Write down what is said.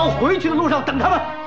到回去的路上等他们。